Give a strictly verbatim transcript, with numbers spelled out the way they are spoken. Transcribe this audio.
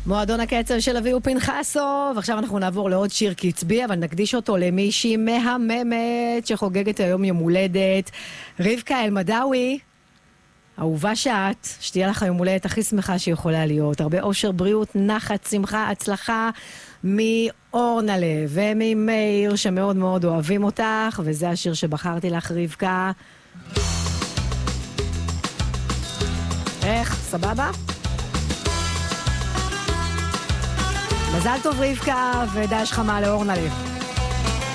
מועדון הקצב של אביהו פנחסוב. ועכשיו אנחנו נעבור לעוד שיר קצבי, אבל נקדיש אותו למישהי מהממת שחוגגת היום יום הולדת. רבקה אלמדאוי, אהובה שאת, שתהיה לך יום הולדת הכי שמחה שיכולה להיות. הרבה אושר, בריאות, נחת, שמחה, הצלחה מאורנלה וממאיר שמאוד מאוד אוהבים אותך, וזה השיר שבחרתי לך רבקה. איך? סבבה? מזל טוב רבקה, ודש חמה לאורנלה.